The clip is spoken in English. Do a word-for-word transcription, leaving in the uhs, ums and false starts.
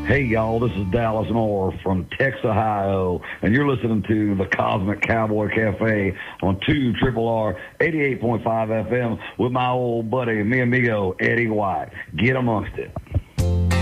Hey, y'all, this is Dallas Moore from Texas, Ohio, and you're listening to the Cosmic Cowboy Cafe on two Triple R eighty-eight point five F M with my old buddy, mi amigo, Eddie White. Get amongst it.